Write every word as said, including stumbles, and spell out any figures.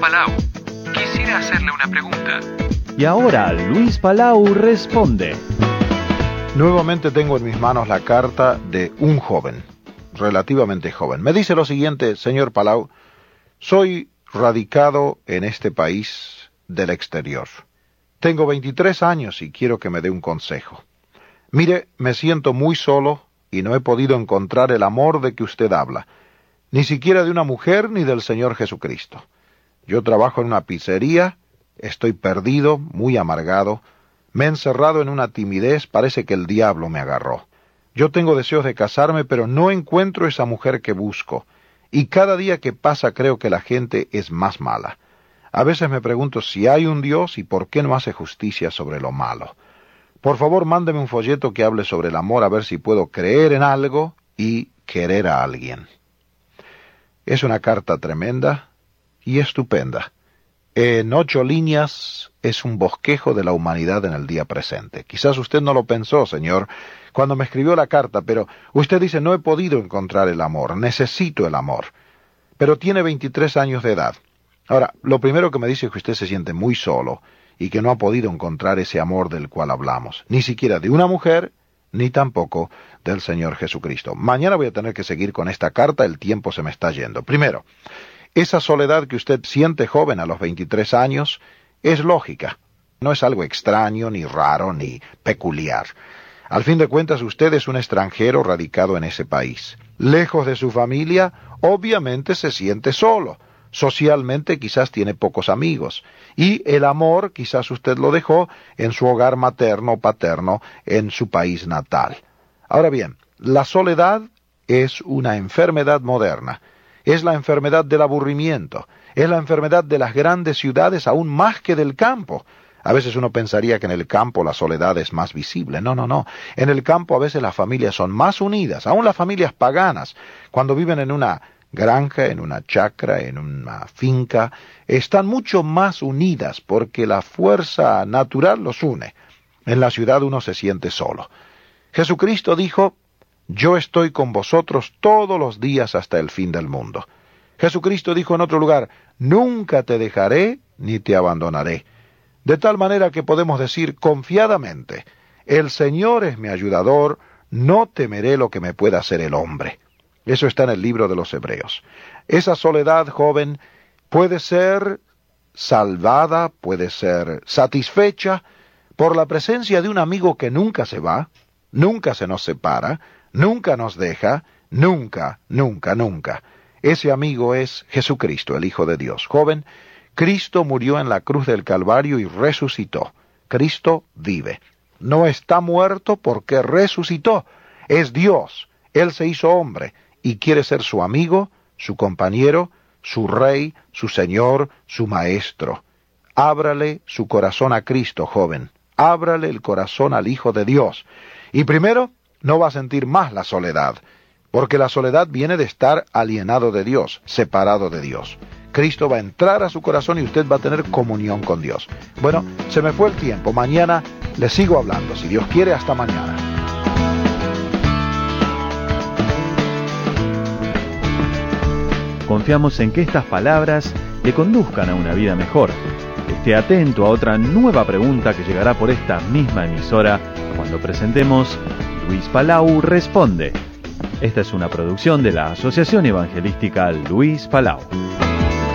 Palau. Quisiera hacerle una pregunta. Y ahora Luis Palau responde. Nuevamente tengo en mis manos la carta de un joven, relativamente joven. Me dice lo siguiente: señor Palau, soy radicado en este país del exterior. Tengo veintitrés años y quiero que me dé un consejo. Mire, me siento muy solo y no he podido encontrar el amor de que usted habla, ni siquiera de una mujer ni del Señor Jesucristo. Yo trabajo en una pizzería, estoy perdido, muy amargado, me he encerrado en una timidez, parece que el diablo me agarró. Yo tengo deseos de casarme, pero no encuentro esa mujer que busco, y cada día que pasa creo que la gente es más mala. A veces me pregunto si hay un Dios y por qué no hace justicia sobre lo malo. Por favor, mándeme un folleto que hable sobre el amor, a ver si puedo creer en algo y querer a alguien. Es una carta tremenda y estupenda. En ocho líneas es un bosquejo de la humanidad en el día presente. Quizás usted no lo pensó, señor, cuando me escribió la carta, pero usted dice: no he podido encontrar el amor, necesito el amor. Pero tiene veintitrés años de edad. Ahora, lo primero que me dice es que usted se siente muy solo y que no ha podido encontrar ese amor del cual hablamos, ni siquiera de una mujer, ni tampoco del Señor Jesucristo. Mañana voy a tener que seguir con esta carta, el tiempo se me está yendo. Primero, esa soledad que usted siente joven a los veintitrés años es lógica. No es algo extraño, ni raro, ni peculiar. Al fin de cuentas, usted es un extranjero radicado en ese país. Lejos de su familia, obviamente se siente solo. Socialmente quizás tiene pocos amigos. Y el amor quizás usted lo dejó en su hogar materno o paterno, en su país natal. Ahora bien, la soledad es una enfermedad moderna. Es la enfermedad del aburrimiento, es la enfermedad de las grandes ciudades aún más que del campo. A veces uno pensaría que en el campo la soledad es más visible. No, no, no. En el campo a veces las familias son más unidas, aún las familias paganas, cuando viven en una granja, en una chacra, en una finca, están mucho más unidas porque la fuerza natural los une. En la ciudad uno se siente solo. Jesucristo dijo: yo estoy con vosotros todos los días hasta el fin del mundo. Jesucristo dijo en otro lugar: nunca te dejaré ni te abandonaré. De tal manera que podemos decir confiadamente: el Señor es mi ayudador, no temeré lo que me pueda hacer el hombre. Eso está en el libro de los Hebreos. Esa soledad, joven, puede ser salvada, puede ser satisfecha por la presencia de un amigo que nunca se va, nunca se nos separa, nunca nos deja, nunca, nunca, nunca. Ese amigo es Jesucristo, el Hijo de Dios. Joven, Cristo murió en la cruz del Calvario y resucitó. Cristo vive. No está muerto porque resucitó. Es Dios. Él se hizo hombre y quiere ser su amigo, su compañero, su rey, su señor, su maestro. Ábrale su corazón a Cristo, joven. Ábrale el corazón al Hijo de Dios. Y primero, no va a sentir más la soledad, porque la soledad viene de estar alienado de Dios, separado de Dios. Cristo va a entrar a su corazón y usted va a tener comunión con Dios. Bueno, se me fue el tiempo. Mañana le sigo hablando. Si Dios quiere, hasta mañana. Confiamos en que estas palabras le conduzcan a una vida mejor. Esté atento a otra nueva pregunta que llegará por esta misma emisora cuando presentemos Luis Palau Responde. Esta es una producción de la Asociación Evangelística Luis Palau.